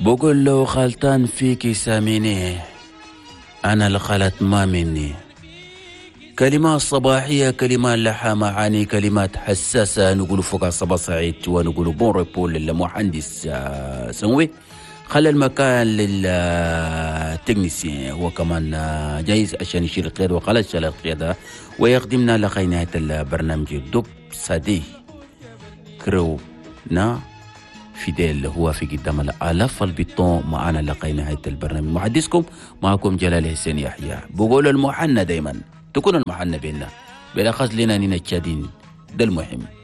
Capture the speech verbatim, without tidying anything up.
بقول له غلطان فيكي ساميني، أنا الغلط ما مني. كلمات صباحية، كلمات لها معاني، كلمات حساسة. نقول فوق صباح سعيد ونقول بون ريبول للمهندس آه، سنوي. خلى المكان للتكنيسيين هو كمان آه، جايز عشان يشيل القيادة، وخلى شال القيادة ويخدمنا لغاية نهاية البرنامج. دب صدي كرو نا فيديل هو في قدام الآلاف البطون معنا لغاية نهاية البرنامج. محدثكم معكم جلال حسين يحيى. بقول المحنة دايما تكون المحنة بيننا، بالأخص لنا نينا تشادين، ده المهم.